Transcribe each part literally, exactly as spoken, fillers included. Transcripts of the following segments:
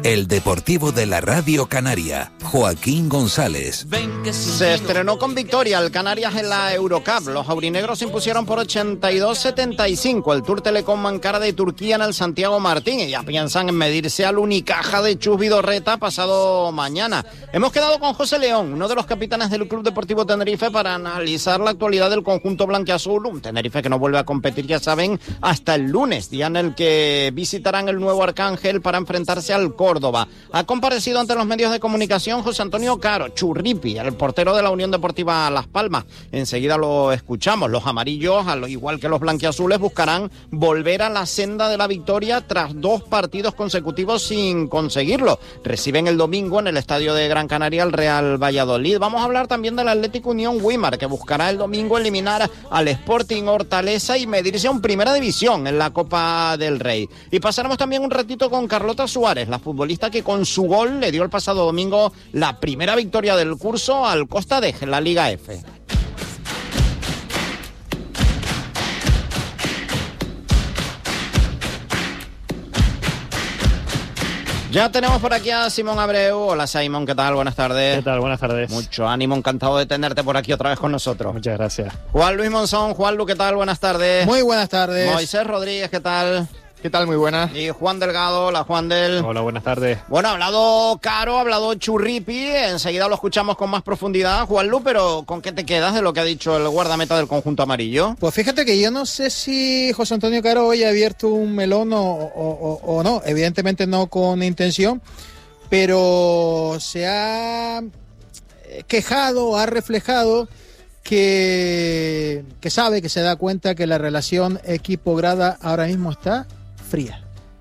El Deportivo de la Radio Canaria, Joaquín González. Se estrenó con victoria el Canarias en la Eurocup. Los aurinegros se impusieron por ochenta y dos setenta y cinco. El Tour Telecom Ankara de Turquía en el Santiago Martín. Y ya piensan en medirse al Unicaja de Chus Vidorreta pasado mañana. Hemos quedado con José León, uno de los capitanes del Club Deportivo Tenerife, para analizar la actualidad del conjunto blanquiazul. Un Tenerife que no vuelve a competir, ya saben, hasta el lunes, día en el que visitarán el nuevo Arcángel para enfrentarse al Córdoba. Ha comparecido ante los medios de comunicación José Antonio Caro, Churripi, el portero de la Unión Deportiva Las Palmas. Enseguida lo escuchamos. Los amarillos, al igual que los blanquiazules, buscarán volver a la senda de la victoria tras dos partidos consecutivos sin conseguirlo. Reciben el domingo en el estadio de Gran Canaria al Real Valladolid. Vamos a hablar también del Atlético Unión Güímar, que buscará el domingo eliminar al Sporting Hortaleza y medirse a un Primera División en la Copa del Rey. Y pasaremos también un ratito con Carlota Suárez, la futbolista que con su gol le dio el pasado domingo la primera victoria del curso al Costa de la Liga F. Ya tenemos por aquí a Simón Abreu. Hola, Simón, ¿qué tal? Buenas tardes. ¿Qué tal? Buenas tardes. Mucho ánimo, encantado de tenerte por aquí otra vez con nosotros. Muchas gracias. Juan Luis Monzón. Juanlu, ¿qué tal? Buenas tardes. Muy buenas tardes. Moisés Rodríguez, ¿qué tal? ¿Qué tal? Muy buenas. Y Juan Delgado. Hola, Juan del. Hola, buenas tardes. Bueno, ha hablado Caro, ha hablado Churripi, enseguida lo escuchamos con más profundidad, Juanlu, pero ¿con qué te quedas de lo que ha dicho el guardameta del conjunto amarillo? Pues fíjate que yo no sé si José Antonio Caro hoy ha abierto un melón o, o, o, o no, evidentemente no con intención, pero se ha quejado, ha reflejado que, que sabe, que se da cuenta que la relación equipo-grada ahora mismo está fría.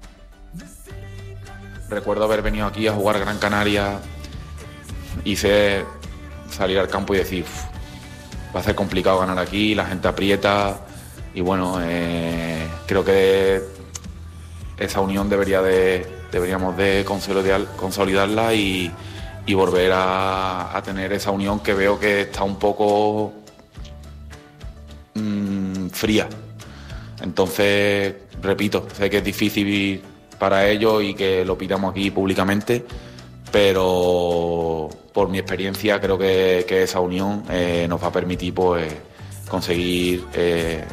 Recuerdo haber venido aquí a jugar Gran Canaria, hice salir al campo y decir, va a ser complicado ganar aquí, la gente aprieta y bueno, eh, creo que esa unión debería de, deberíamos de consolidar, consolidarla y, y volver a, a tener esa unión que veo que está un poco mmm, fría. Entonces, repito, sé que es difícil para ellos y que lo pidamos aquí públicamente, pero por mi experiencia creo que, que esa unión eh, nos va a permitir pues conseguir eh,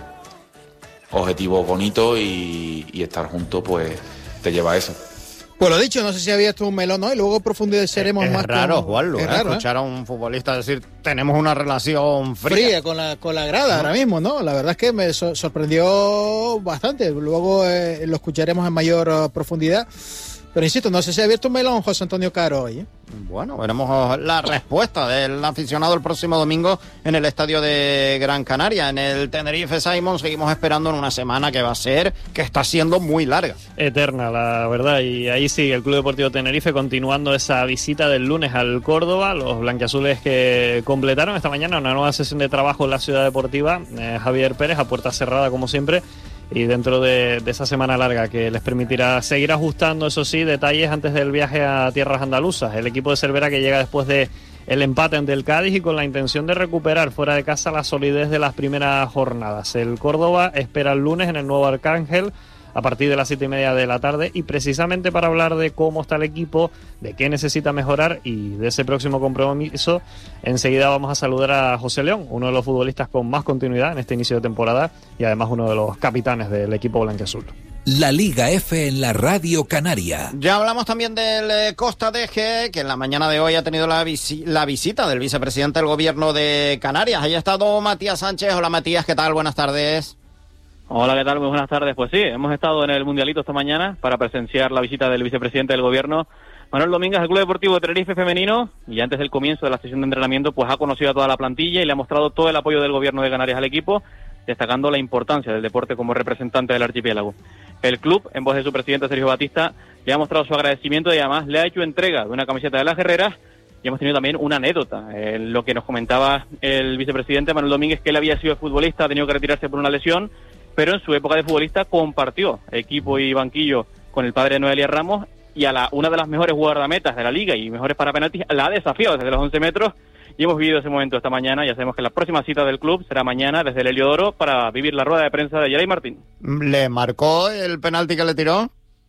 objetivos bonitos y, y estar juntos pues te lleva a eso. Pues lo dicho, no sé si había esto un melón, ¿no? Y luego profundizaremos es más. Raro, con... Juanlu, es ¿eh? raro, Escuchar a un futbolista decir, tenemos una relación fría. Fría con la, con la grada, ¿no? Ahora mismo, ¿no? La verdad es que me so- sorprendió bastante. Luego eh, lo escucharemos en mayor uh, profundidad. Pero insisto, no sé si ha abierto un melón José Antonio Caro hoy, ¿eh? Bueno, veremos la respuesta del aficionado el próximo domingo en el estadio de Gran Canaria. En el Tenerife, Simon, seguimos esperando en una semana que va a ser, que está siendo muy larga. Eterna, la verdad. Y ahí sigue el Club Deportivo Tenerife continuando esa visita del lunes al Córdoba. Los blanquiazules que completaron esta mañana una nueva sesión de trabajo en la ciudad deportiva. Eh, Javier Pérez, a puerta cerrada como siempre. Y dentro de, de esa semana larga que les permitirá seguir ajustando, eso sí, detalles antes del viaje a tierras andaluzas. El equipo de Cervera que llega después de el empate ante el Cádiz y con la intención de recuperar fuera de casa la solidez de las primeras jornadas. El Córdoba espera el lunes en el nuevo Arcángel a partir de las siete y media de la tarde, y precisamente para hablar de cómo está el equipo, de qué necesita mejorar y de ese próximo compromiso, enseguida vamos a saludar a José León, uno de los futbolistas con más continuidad en este inicio de temporada y además uno de los capitanes del equipo blanquiazul. La Liga F en la Radio Canaria. Ya hablamos también del eh, Costa de G, que en la mañana de hoy ha tenido la, visi- la visita del vicepresidente del gobierno de Canarias. Ahí ha estado Matías Sánchez. Hola Matías, ¿qué tal? Buenas tardes. Hola, ¿qué tal? Muy buenas tardes. Pues sí, hemos estado en el Mundialito esta mañana para presenciar la visita del vicepresidente del gobierno, Manuel Domínguez, al Club Deportivo de Tenerife Femenino, y antes del comienzo de la sesión de entrenamiento pues ha conocido a toda la plantilla y le ha mostrado todo el apoyo del gobierno de Canarias al equipo, destacando la importancia del deporte como representante del archipiélago. El club, en voz de su presidente Sergio Batista, le ha mostrado su agradecimiento y además le ha hecho entrega de una camiseta de las guerreras. Y hemos tenido también una anécdota, eh, lo que nos comentaba el vicepresidente Manuel Domínguez, que él había sido futbolista, ha tenido que retirarse por una lesión, pero en su época de futbolista compartió equipo y banquillo con el padre de Noelia Ramos, y a la, una de las mejores guardametas de la liga y mejores para penaltis la ha desafiado desde los once metros, y hemos vivido ese momento esta mañana. Ya sabemos que la próxima cita del club será mañana desde el Heliodoro para vivir la rueda de prensa de Yeray Martín. ¿Le marcó el penalti que le tiró?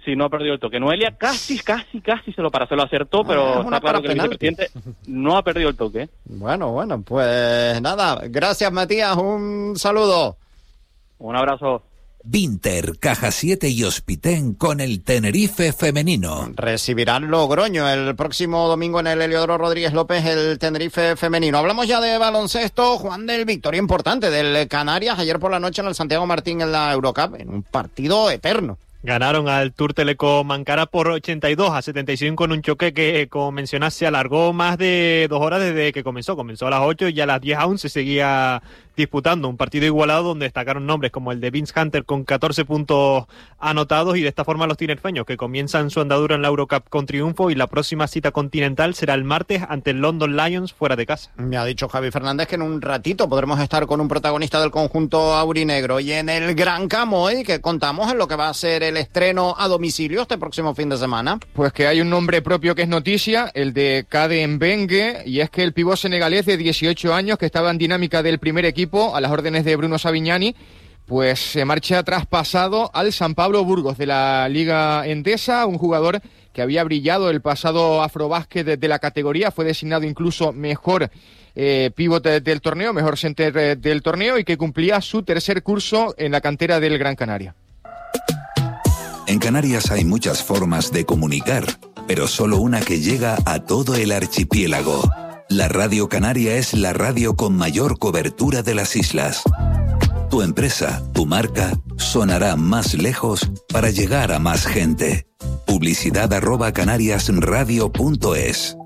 Sí, no ha perdido el toque. Noelia casi, casi, casi se lo para, se lo acertó, pero Ah, está claro que el vicepresidente no ha perdido el toque. Bueno, bueno, pues nada. Gracias, Matías. Un saludo. Un abrazo. Vinter, Caja siete y Hospitén con el Tenerife femenino. Recibirán Logroño el próximo domingo en el Heliodoro Rodríguez López el Tenerife femenino. Hablamos ya de baloncesto, Juan, del victoria importante del Canarias ayer por la noche en el Santiago Martín en la Eurocup, en un partido eterno. Ganaron al Tour Telecom Ankara por ochenta y dos a setenta y cinco en un choque que, como mencionaste, se alargó más de dos horas desde que comenzó. Comenzó a las ocho y a las diez aún se seguía disputando. Un partido igualado donde destacaron nombres como el de Vince Hunter con catorce puntos anotados, y de esta forma los tinerfeños, que comienzan su andadura en la Eurocup con triunfo, y la próxima cita continental será el martes ante el London Lions fuera de casa. Me ha dicho Javi Fernández que en un ratito podremos estar con un protagonista del conjunto aurinegro. Y en el Gran Camoy, que contamos en lo que va a ser el estreno a domicilio este próximo fin de semana. Pues que hay un nombre propio que es noticia, el de Kaden Bengue, y es que el pívot senegalés de dieciocho años, que estaba en dinámica del primer equipo a las órdenes de Bruno Savignani, pues se marcha traspasado al San Pablo Burgos de la Liga Endesa, un jugador que había brillado el pasado Afrobásquet de la categoría, fue designado incluso mejor eh, pívot del torneo, mejor center eh, del torneo, y que cumplía su tercer curso en la cantera del Gran Canaria. En Canarias hay muchas formas de comunicar, pero solo una que llega a todo el archipiélago. La Radio Canaria es la radio con mayor cobertura de las islas. Tu empresa, tu marca, sonará más lejos para llegar a más gente. Publicidad arroba canariasradio punto es.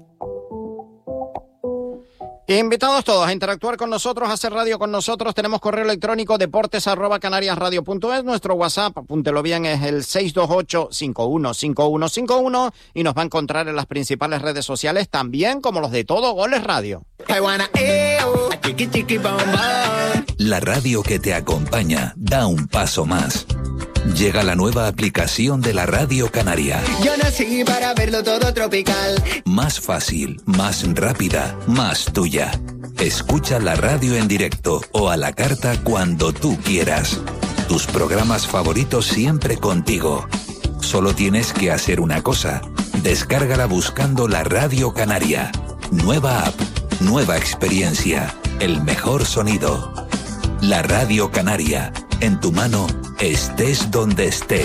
Invitados todos a interactuar con nosotros, a hacer radio con nosotros. Tenemos correo electrónico deportes arroba canariasradio punto es. Nuestro WhatsApp, apúntelo bien, es el seis dos ocho, cinco uno cinco uno cinco uno, y nos va a encontrar en las principales redes sociales, también como los de Todo Goles Radio. La radio que te acompaña da un paso más. Llega la nueva aplicación de la Radio Canaria. Yo nací para verlo todo tropical. Más fácil, más rápida, más tuya. Escucha la radio en directo o a la carta cuando tú quieras. Tus programas favoritos siempre contigo. Solo tienes que hacer una cosa. Descárgala buscando la Radio Canaria. Nueva app, nueva experiencia, el mejor sonido. La Radio Canaria, en tu mano, estés donde estés.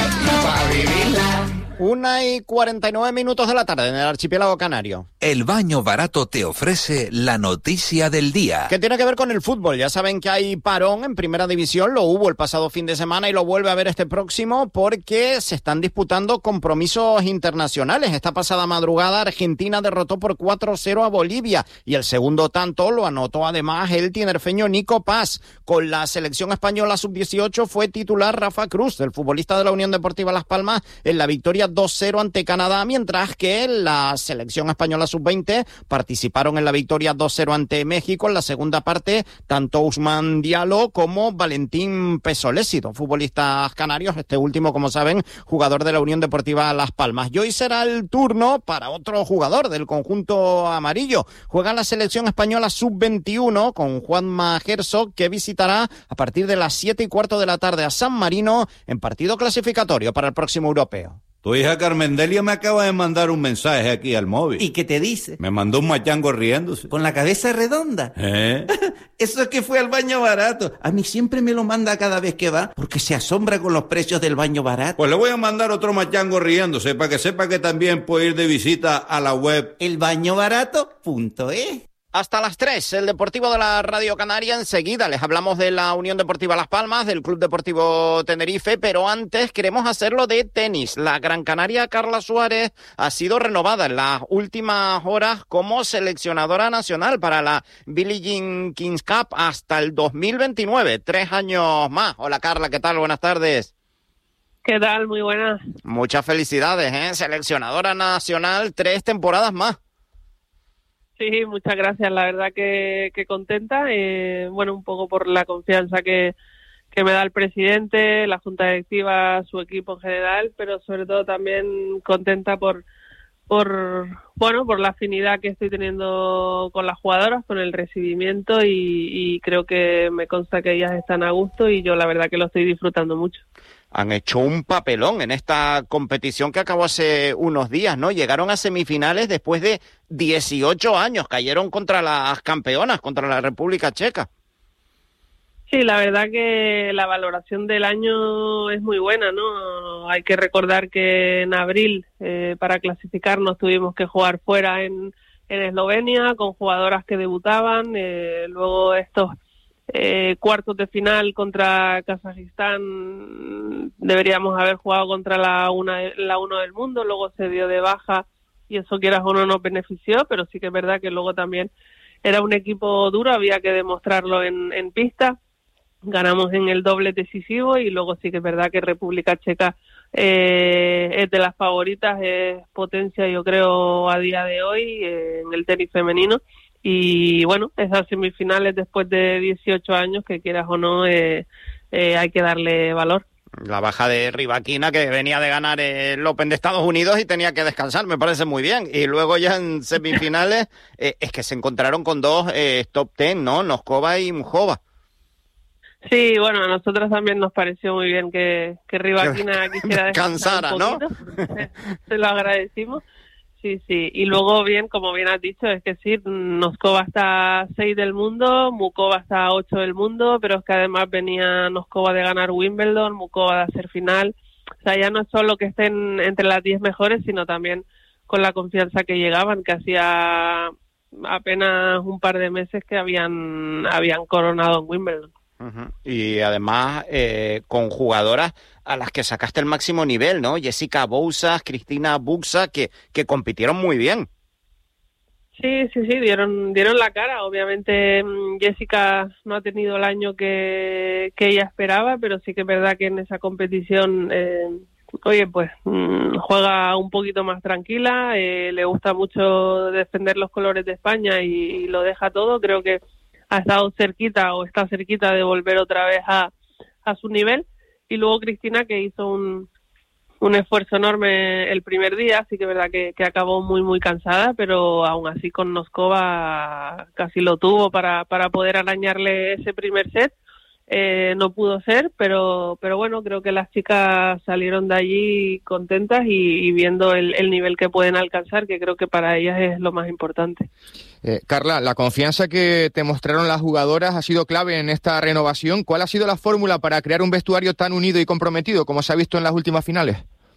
Una y cuarenta y nueve minutos de la tarde en el archipiélago canario. El Baño Barato te ofrece la noticia del día. Que tiene que ver con el fútbol. Ya saben que hay parón en Primera División, lo hubo el pasado fin de semana y lo vuelve a haber este próximo porque se están disputando compromisos internacionales. Esta pasada madrugada Argentina derrotó por cuatro cero a Bolivia y el segundo tanto lo anotó además el tinerfeño Nico Paz. Con la selección española sub dieciocho fue titular Rafa Cruz, el futbolista de la Unión Deportiva Las Palmas, en la victoria dos cero ante Canadá, mientras que la selección española sub veinte participaron en la victoria dos cero ante México. En la segunda parte, tanto Ousmane Diallo como Valentín Pesolesi, dos futbolistas canarios, este último, como saben, jugador de la Unión Deportiva Las Palmas. Y hoy será el turno para otro jugador del conjunto amarillo. Juega la selección española sub veintiuno con Juanma Herzog, que visitará a partir de las siete y cuarto de la tarde a San Marino en partido clasificatorio para el próximo europeo. Tu hija Carmendelia me acaba de mandar un mensaje aquí al móvil. ¿Y qué te dice? Me mandó un machango riéndose. ¿Con la cabeza redonda? ¿Eh? Eso es que fue al baño barato. A mí siempre me lo manda cada vez que va, porque se asombra con los precios del baño barato. Pues le voy a mandar otro machango riéndose, para que sepa que también puede ir de visita a la web el baño barato punto es. Hasta las tres, el Deportivo de la Radio Canaria. Enseguida les hablamos de la Unión Deportiva Las Palmas, del Club Deportivo Tenerife, pero antes queremos hacerlo de tenis. La Gran Canaria Carla Suárez ha sido renovada en las últimas horas como seleccionadora nacional para la Billie Jean Kings Cup hasta el dos mil veintinueve, tres años más. Hola Carla, ¿qué tal? Buenas tardes. ¿Qué tal? Muy buenas. Muchas felicidades, ¿eh? Seleccionadora nacional, tres temporadas más. Sí, muchas gracias, la verdad que, que contenta, eh, bueno, un poco por la confianza que, que me da el presidente, la junta directiva, su equipo en general, pero sobre todo también contenta por, por bueno, por la afinidad que estoy teniendo con las jugadoras, con el recibimiento y, y creo que me consta que ellas están a gusto y yo la verdad que lo estoy disfrutando mucho. han hecho un papelón en esta competición que acabó hace unos días, ¿no? Llegaron a semifinales después de dieciocho años, cayeron contra las campeonas, contra la República Checa. Sí, la verdad que la valoración del año es muy buena, ¿no? Hay que recordar que en abril, eh, para clasificarnos, tuvimos que jugar fuera en, en Eslovenia, con jugadoras que debutaban, eh, luego estos eh, cuartos de final contra Kazajistán, deberíamos haber jugado contra la una, la uno del mundo, luego se dio de baja y eso, quieras o no, nos benefició, pero sí que es verdad que luego también era un equipo duro, había que demostrarlo en, en pista. Ganamos en el doble decisivo y luego sí que es verdad que República Checa eh, es de las favoritas, es potencia yo creo a día de hoy eh, en el tenis femenino y bueno, esas semifinales después de dieciocho años que quieras o no eh, eh, hay que darle valor. La baja de Rybakina, que venía de ganar el Open de Estados Unidos y tenía que descansar, me parece muy bien. Y luego ya en semifinales eh, es que se encontraron con dos eh, top ten, ¿no? Noskova y Muchova. Sí, bueno, a nosotros también nos pareció muy bien que, que Rybakina quisiera descansar un poquito. ¿No? Se lo agradecimos. Sí, sí. Y luego, bien, como bien has dicho, es que sí, Noskova está seis del mundo, Muchova está ocho del mundo, pero es que además venía Noskova de ganar Wimbledon, Muchova de hacer final. O sea, ya no es solo que estén entre las diez mejores, sino también con la confianza que llegaban, que hacía apenas un par de meses que habían, habían coronado en Wimbledon. Uh-huh. Y además eh, con jugadoras a las que sacaste el máximo nivel, ¿no? Jessica Bouzas, Cristina Buxa, que, que compitieron muy bien. Sí, sí, sí, dieron dieron la cara. Obviamente Jessica no ha tenido el año que, que ella esperaba, pero sí que es verdad que en esa competición, eh, oye, pues mmm, juega un poquito más tranquila, eh, le gusta mucho defender los colores de España y, y lo deja todo. Creo que ha estado cerquita o está cerquita de volver otra vez a, a su nivel. Y luego Cristina, que hizo un, un esfuerzo enorme el primer día, así que es verdad que, que acabó muy, muy cansada, pero aún así con Noskova casi lo tuvo para, para poder arañarle ese primer set. Eh, no pudo ser, pero pero bueno, creo que las chicas salieron de allí contentas y, y viendo el, el nivel que pueden alcanzar, que creo que para ellas es lo más importante. Eh, Carla, la confianza que te mostraron las jugadoras ha sido clave en esta renovación. ¿Cuál ha sido la fórmula para crear un vestuario tan unido y comprometido como se ha visto en las últimas finales?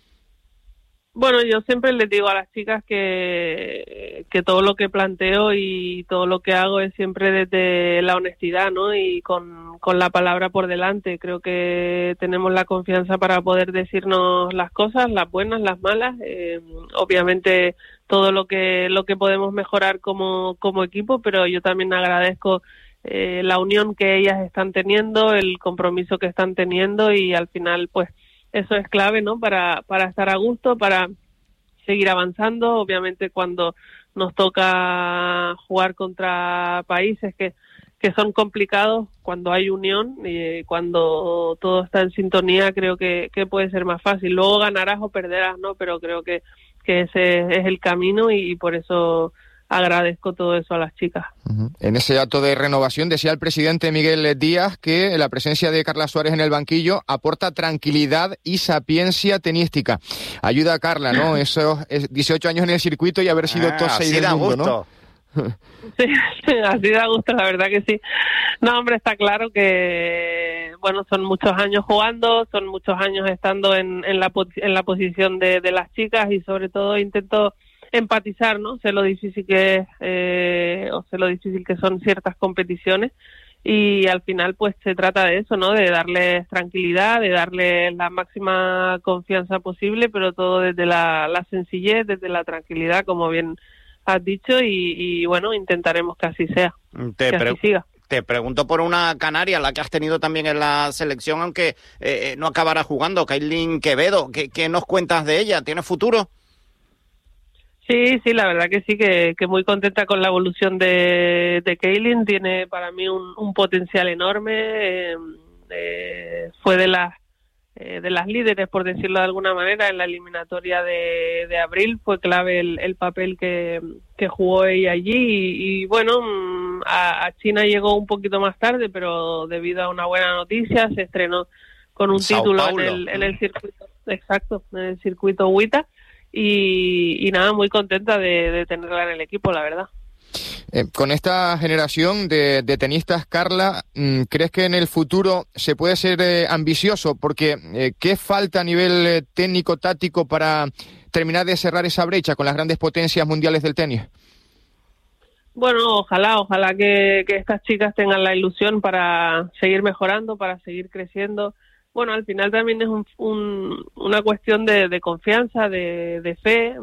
Bueno, yo siempre les digo a las chicas que, que todo lo que planteo y todo lo que hago es siempre desde la honestidad, ¿no? Y con, con la palabra por delante. Creo que tenemos la confianza para poder decirnos las cosas, las buenas, las malas. Eh, obviamente todo lo que lo que podemos mejorar como, como equipo, pero yo también agradezco eh, la unión que ellas están teniendo, el compromiso que están teniendo y al final, pues, eso es clave, ¿no? Para, para estar a gusto, para seguir avanzando. Obviamente cuando nos toca jugar contra países que, que son complicados, cuando hay unión y cuando todo está en sintonía, creo que, que puede ser más fácil. Luego ganarás o perderás, ¿no? Pero creo que, que ese es el camino y, y por eso agradezco todo eso a las chicas. Uh-huh. En ese acto de renovación decía el presidente Miguel Díaz que la presencia de Carla Suárez en el banquillo aporta tranquilidad y sapiencia tenística. Ayuda a Carla, ¿no? Esos dieciocho años en el circuito y haber sido ah, top seis del mundo, gusto. ¿no? Sí, así da gusto, la verdad que sí. No, hombre, está claro que, bueno, son muchos años jugando, son muchos años estando en, en, la, en la posición de, de las chicas y sobre todo intento empatizar, ¿no? Sé lo difícil que es, eh, o sé lo difícil que son ciertas competiciones y al final pues se trata de eso, ¿no? De darles tranquilidad, de darles la máxima confianza posible, pero todo desde la, la sencillez, desde la tranquilidad, como bien has dicho y, y bueno, intentaremos que así sea, te que así siga. Te pregunto por una canaria, la que has tenido también en la selección, aunque eh, no acabará jugando, Kailin Quevedo. ¿Qué, qué nos cuentas de ella? ¿Tiene futuro? Sí, sí, la verdad que sí, que, que muy contenta con la evolución de, de Kailin. Tiene para mí un, un potencial enorme. Eh, eh, fue de las eh, de las líderes, por decirlo de alguna manera, en la eliminatoria de, de abril. Fue clave el, el papel que, que jugó ella allí. Y, y bueno, a, a China llegó un poquito más tarde, pero debido a una buena noticia se estrenó con un Sao título en Paulo. el, en el circuito, exacto, en el circuito WTA, y, y nada, muy contenta de, de tenerla en el equipo, la verdad. Eh, con esta generación de, de tenistas, Carla, ¿crees que en el futuro se puede ser eh, ambicioso? Porque eh, ¿qué falta a nivel eh, técnico-táctico para terminar de cerrar esa brecha con las grandes potencias mundiales del tenis? Bueno, ojalá, ojalá que, que estas chicas tengan la ilusión para seguir mejorando, para seguir creciendo. Bueno, al final también es un, un, una cuestión de, de confianza, de, de fe.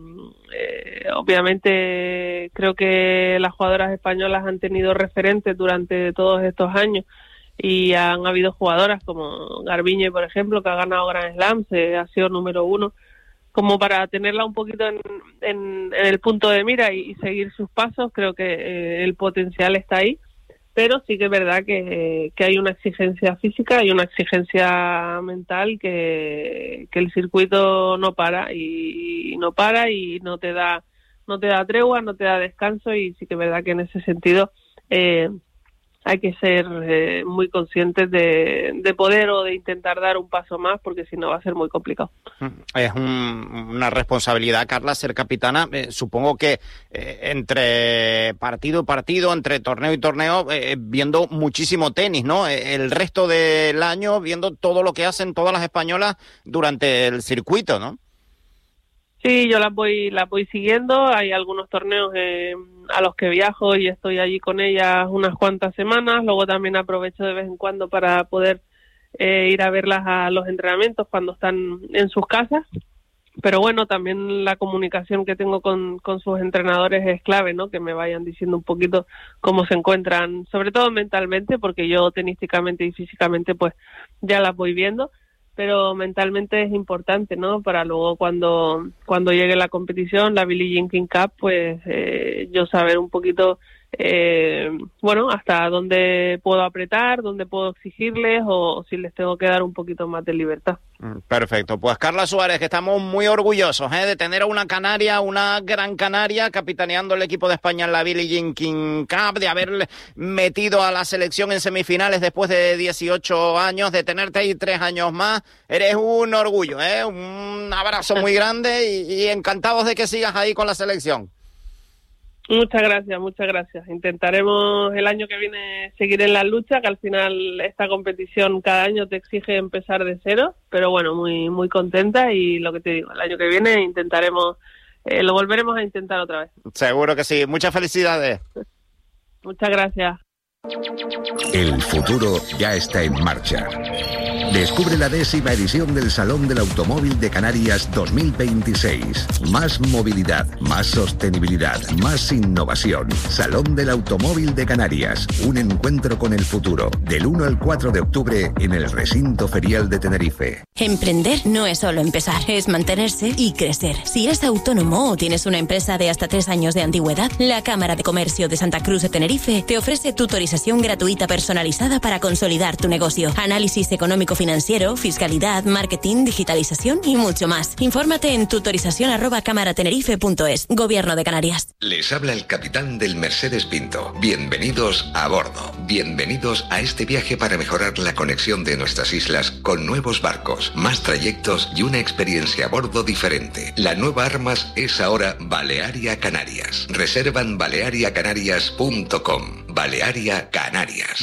Eh, obviamente creo que las jugadoras españolas han tenido referentes durante todos estos años y han habido jugadoras como Garbiñe, por ejemplo, que ha ganado Grand Slams, eh, ha sido número uno, como para tenerla un poquito en, en, en el punto de mira y, y seguir sus pasos. Creo que eh, el potencial está ahí, pero sí que es verdad que, que hay una exigencia física y una exigencia mental que, que el circuito no para y, y no para y no te da no te da tregua, no te da descanso, y sí que es verdad que en ese sentido eh, hay que ser eh, muy conscientes de, de poder o de intentar dar un paso más, porque si no va a ser muy complicado. Es un, una responsabilidad, Carla, ser capitana. Eh, supongo que eh, entre partido y partido, entre torneo y torneo, eh, viendo muchísimo tenis, ¿no? Eh, el resto del año viendo todo lo que hacen todas las españolas durante el circuito, ¿no? Sí, yo las voy las voy siguiendo. Hay algunos torneos eh, a los que viajo y estoy allí con ellas unas cuantas semanas. Luego también aprovecho de vez en cuando para poder eh, ir a verlas a los entrenamientos cuando están en sus casas. Pero bueno, también la comunicación que tengo con, con sus entrenadores es clave, ¿no? Que me vayan diciendo un poquito cómo se encuentran, sobre todo mentalmente, porque yo tenísticamente y físicamente pues ya las voy viendo. Pero mentalmente es importante, ¿no? Para luego cuando cuando llegue la competición, la Billie Jean King Cup, pues eh, yo saber un poquito, eh, bueno, hasta dónde puedo apretar, dónde puedo exigirles o, o si les tengo que dar un poquito más de libertad. Perfecto. Pues Carla Suárez, que estamos muy orgullosos ¿eh? de tener a una canaria, una gran canaria, capitaneando el equipo de España en la Billie Jean King Cup, de haber metido a la selección en semifinales después de dieciocho años, de tenerte ahí tres años más. Eres un orgullo, ¿eh? Un abrazo muy grande y, y encantados de que sigas ahí con la selección. Muchas gracias, muchas gracias. Intentaremos el año que viene seguir en la lucha, que al final esta competición cada año te exige empezar de cero, pero bueno, muy muy contenta, y lo que te digo, el año que viene intentaremos, eh, lo volveremos a intentar otra vez. Seguro que sí. Muchas felicidades. Muchas gracias. El futuro ya está en marcha. Descubre la décima edición del Salón del Automóvil de Canarias dos mil veintiséis. Más movilidad, más sostenibilidad, más innovación. Salón del Automóvil de Canarias. Un encuentro con el futuro. Del uno al cuatro de octubre en el recinto ferial de Tenerife. Emprender no es solo empezar, es mantenerse y crecer. Si eres autónomo o tienes una empresa de hasta tres años de antigüedad, la Cámara de Comercio de Santa Cruz de Tenerife te ofrece tutorización gratuita personalizada para consolidar tu negocio. Análisis económico-financiero, fiscalidad, marketing, digitalización y mucho más. Infórmate en tutorización arroba cámaratenerife punto es. Gobierno de Canarias. Les habla el capitán del Mercedes Pinto. Bienvenidos a bordo. Bienvenidos a este viaje para mejorar la conexión de nuestras islas con nuevos barcos, más trayectos y una experiencia a bordo diferente. La nueva Armas es ahora Balearia Canarias. Reservan balearia canarias punto com. Balearia Canarias.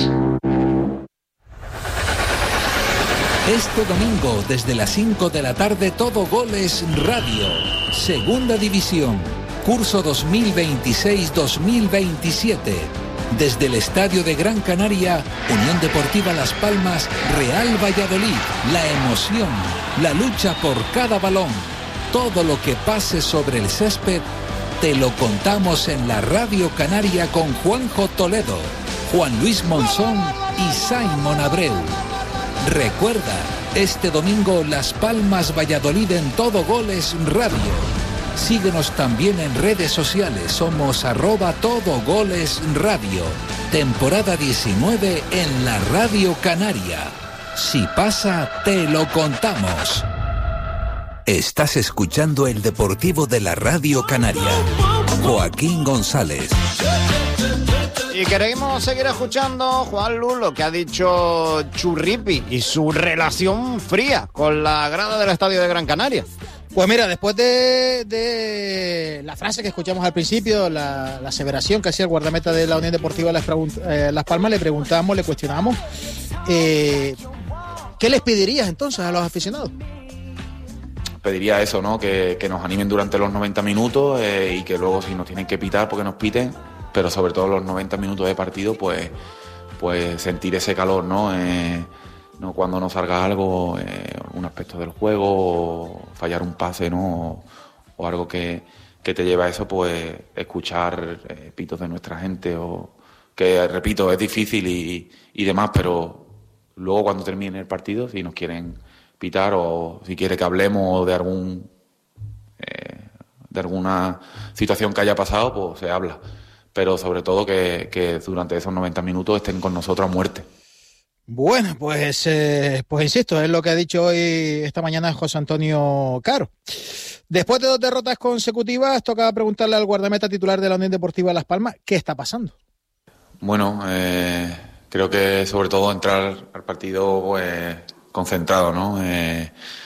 Este domingo, desde las cinco de la tarde, Todo Goles Radio. Segunda División. Curso dos mil veintiséis dos mil veintisiete. Desde el Estadio de Gran Canaria, Unión Deportiva Las Palmas, Real Valladolid. La emoción, la lucha por cada balón. Todo lo que pase sobre el césped, te lo contamos en la Radio Canaria con Juanjo Toledo, Juan Luis Monzón y Simon Abreu. Recuerda, este domingo Las Palmas Valladolid en Todo Goles Radio. Síguenos también en redes sociales, somos arroba Todo Goles Radio. Temporada diecinueve en la Radio Canaria. Si pasa, te lo contamos. Estás escuchando el Deportivo de la Radio Canaria. Joaquín González. Y queremos seguir escuchando, Juanlu, lo que ha dicho Churripi y su relación fría con la grada del Estadio de Gran Canaria. Pues mira, después de, de la frase que escuchamos al principio, la, la aseveración que hacía el guardameta de la Unión Deportiva Las, eh, Las Palmas, le preguntamos, le cuestionamos, eh, ¿qué les pedirías entonces a los aficionados? Pediría eso, ¿no? Que, que nos animen durante los noventa minutos eh, y que luego si nos tienen que pitar, porque nos piten, pero sobre todo los noventa minutos de partido, pues, pues sentir ese calor, ¿no? Eh, no cuando nos salga algo, eh, un aspecto del juego, o fallar un pase, ¿no? O, o algo que, que te lleva a eso, pues escuchar eh, pitos de nuestra gente, o que, repito, es difícil y, y demás, pero luego cuando termine el partido, si nos quieren pitar o si quiere que hablemos de algún eh, de alguna situación que haya pasado, pues se habla, pero sobre todo que, que durante esos noventa minutos estén con nosotros a muerte. Bueno, pues eh, pues insisto, es lo que ha dicho hoy esta mañana José Antonio Caro. Después de dos derrotas consecutivas, toca preguntarle al guardameta titular de la Unión Deportiva Las Palmas qué está pasando. Bueno, eh, creo que sobre todo entrar al partido pues concentrado, ¿no? Eh,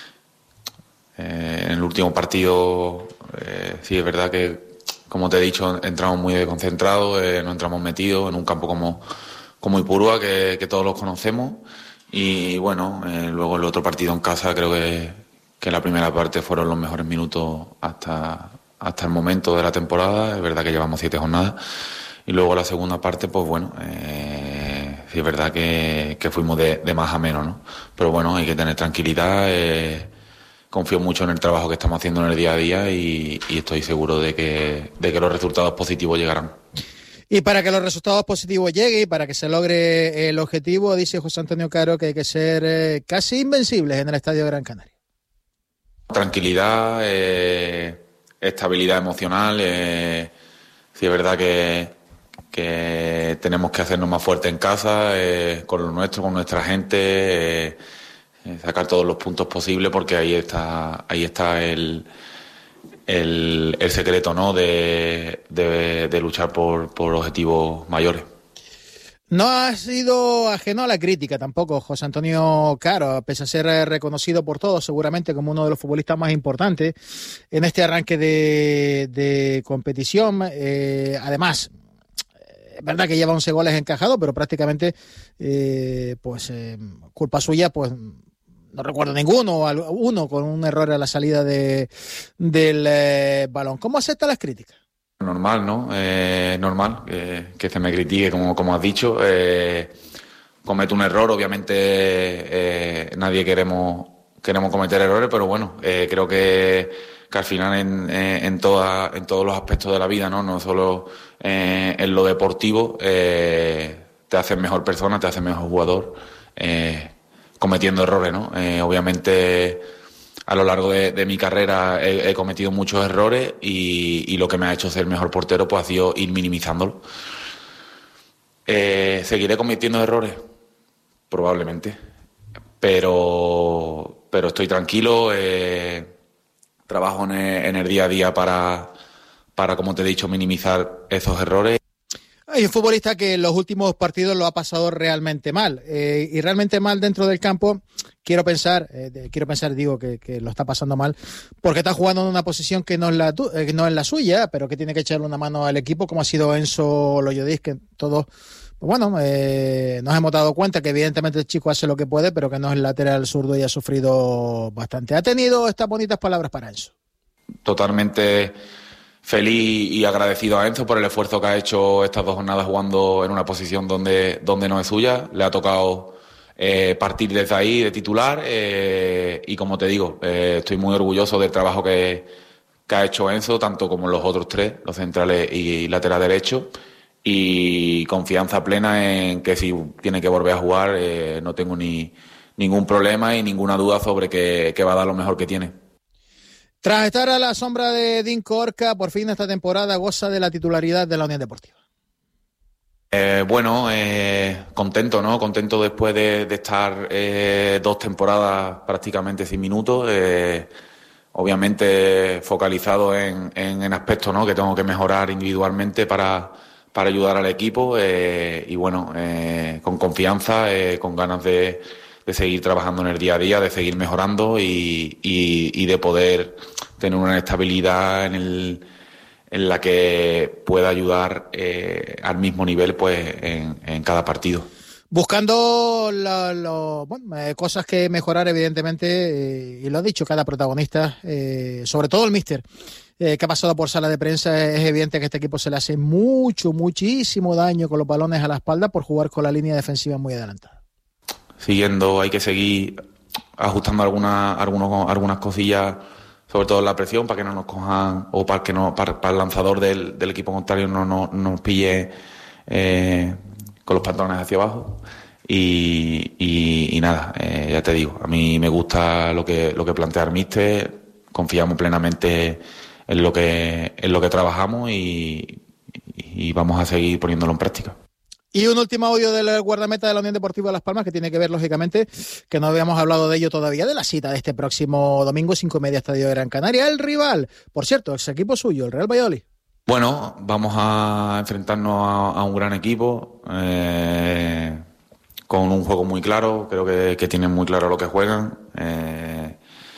eh, en el último partido, eh, sí es verdad que, como te he dicho, entramos muy desconcentrados, eh, no entramos metidos en un campo como, como Ipurúa, que, que todos los conocemos. Y bueno, eh, luego el otro partido en casa, creo que, que la primera parte fueron los mejores minutos hasta, hasta el momento de la temporada. Es verdad que llevamos siete jornadas. Y luego la segunda parte, pues bueno, eh, sí es verdad que, que fuimos de, de más a menos, ¿no? Pero bueno, hay que tener tranquilidad, eh, confío mucho en el trabajo que estamos haciendo en el día a día y, y estoy seguro de que, de que los resultados positivos llegarán. Y para que los resultados positivos lleguen y para que se logre el objetivo, dice José Antonio Caro que hay que ser eh, casi invencibles en el Estadio de Gran Canaria. Tranquilidad, eh, estabilidad emocional, eh, sí es verdad que que tenemos que hacernos más fuertes en casa, eh, con lo nuestro, con nuestra gente, eh, sacar todos los puntos posibles, porque ahí está ahí está el, el, el secreto, ¿no? de, de, de luchar por, por objetivos mayores. No ha sido ajeno a la crítica tampoco José Antonio Caro, pese a ser reconocido por todos seguramente como uno de los futbolistas más importantes en este arranque de, de competición. Eh, además, es verdad que lleva once goles encajados, pero prácticamente, eh, pues, eh, culpa suya, pues, no recuerdo ninguno, uno con un error a la salida de, del eh, balón. ¿Cómo acepta las críticas? Normal, ¿no? Eh, normal que, que se me critique, como, como has dicho. Eh, cometo un error, obviamente eh, nadie queremos, queremos cometer errores, pero bueno, eh, creo que, que al final en, en, toda, en todos los aspectos de la vida, no, no solo eh, en lo deportivo, eh, te haces mejor persona, te haces mejor jugador, eh, cometiendo errores, ¿no? Eh, obviamente a lo largo de, de mi carrera he, he cometido muchos errores y, y lo que me ha hecho ser mejor portero pues ha sido ir minimizándolo. Eh, ¿Seguiré cometiendo errores? Probablemente, pero, pero estoy tranquilo, eh, trabajo en el, en el día a día para, para, como te he dicho, minimizar esos errores. Hay un futbolista que en los últimos partidos lo ha pasado realmente mal, eh, y realmente mal dentro del campo. Quiero pensar, eh, quiero pensar, digo, que, que lo está pasando mal porque está jugando en una posición que no es la eh, no es la suya, pero que tiene que echarle una mano al equipo, como ha sido Enzo Loyodis, que todos, pues bueno, eh, nos hemos dado cuenta que evidentemente el chico hace lo que puede, pero que no es el lateral zurdo y ha sufrido bastante. Ha tenido estas bonitas palabras para Enzo. Totalmente feliz y agradecido a Enzo por el esfuerzo que ha hecho estas dos jornadas jugando en una posición donde, donde no es suya. Le ha tocado eh, partir desde ahí de titular eh, y como te digo, eh, estoy muy orgulloso del trabajo que, que ha hecho Enzo, tanto como los otros tres, los centrales y lateral derecho, y confianza plena en que si tiene que volver a jugar eh, no tengo ni ningún problema y ninguna duda sobre que, que va a dar lo mejor que tiene. Tras estar a la sombra de Dinko Orca, por fin esta temporada goza de la titularidad de la Unión Deportiva. Eh, bueno, eh, contento, ¿no? Contento después de, de estar eh, dos temporadas prácticamente sin minutos. Eh, obviamente focalizado en, en, en aspectos, ¿no?, que tengo que mejorar individualmente para, para ayudar al equipo eh, y bueno, eh, con confianza, eh, con ganas de, de seguir trabajando en el día a día, de seguir mejorando y, y, y de poder tener una estabilidad en el en la que pueda ayudar eh, al mismo nivel pues en, en cada partido. Buscando lo, lo, bueno, eh, cosas que mejorar, evidentemente, eh, y lo ha dicho cada protagonista, eh, sobre todo el míster, eh, que ha pasado por sala de prensa. Es evidente que este equipo se le hace mucho, muchísimo daño con los balones a la espalda por jugar con la línea defensiva muy adelantada. Siguiendo, hay que seguir ajustando algunas, algunos, algunas cosillas, sobre todo la presión, para que no nos cojan, o para que no, para, para el lanzador del, del equipo contrario no, no, no nos pille eh, con los pantalones hacia abajo. Y, y, y nada, eh, ya te digo, a mí me gusta lo que, lo que plantea el míster, confiamos plenamente en lo que, en lo que trabajamos y, y vamos a seguir poniéndolo en práctica. Y un último audio del guardameta de la Unión Deportiva Las Palmas, que tiene que ver, lógicamente, que no habíamos hablado de ello todavía, de la cita de este próximo domingo, cinco y media, Estadio de Gran Canaria. El rival, por cierto, ex equipo suyo, el Real Valladolid. Bueno, vamos a enfrentarnos a, a un gran equipo, eh, con un juego muy claro, creo que, que tienen muy claro lo que juegan, eh,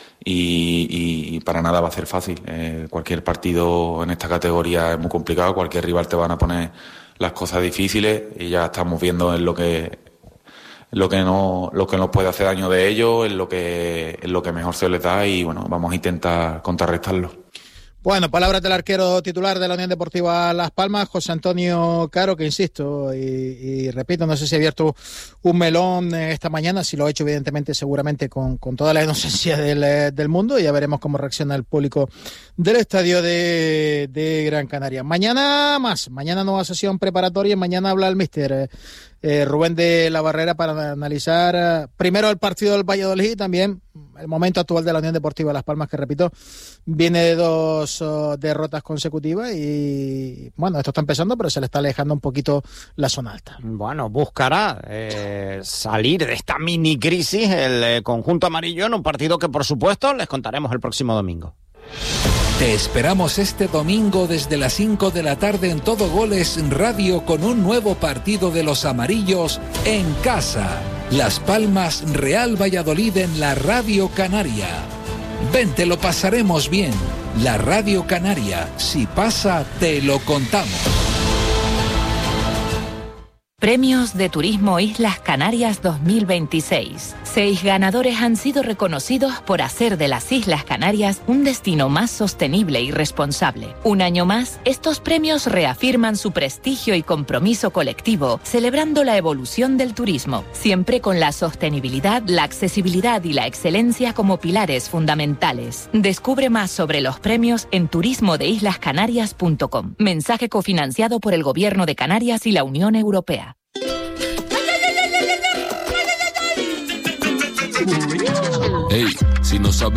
y, y, y para nada va a ser fácil. Eh, cualquier partido en esta categoría es muy complicado, cualquier rival te van a poner las cosas difíciles y ya estamos viendo en lo que lo que no lo que nos puede hacer daño de ellos, en lo que en lo que mejor se les da y bueno, vamos a intentar contrarrestarlo. Bueno, palabras del arquero titular de la Unión Deportiva Las Palmas, José Antonio Caro, que insisto y, y repito, no sé si ha abierto un melón esta mañana, si lo ha hecho evidentemente seguramente con, con toda la inocencia del, del mundo, y ya veremos cómo reacciona el público del estadio de, de Gran Canaria. Mañana más, mañana nueva sesión preparatoria, mañana habla el míster eh, eh, Rubén de la Barrera para analizar eh, primero el partido del Valladolid y también el momento actual de la Unión Deportiva Las Palmas, que repito, viene de dos uh, derrotas consecutivas y bueno, esto está empezando, pero se le está alejando un poquito la zona alta. Bueno, buscará eh, salir de esta mini crisis el eh, conjunto amarillo en un partido que por supuesto les contaremos el próximo domingo. Te esperamos este domingo desde las cinco de la tarde en Todo Goles Radio con un nuevo partido de los amarillos en casa. Las Palmas Real Valladolid en la Radio Canaria. Ven, te lo pasaremos bien. La Radio Canaria, si pasa, te lo contamos. Premios de Turismo Islas Canarias dos mil veintiséis. Seis ganadores han sido reconocidos por hacer de las Islas Canarias un destino más sostenible y responsable. Un año más, estos premios reafirman su prestigio y compromiso colectivo, celebrando la evolución del turismo, siempre con la sostenibilidad, la accesibilidad y la excelencia como pilares fundamentales. Descubre más sobre los premios en turismo de islas canarias punto com. Mensaje cofinanciado por el Gobierno de Canarias y la Unión Europea. Hey, si no sabes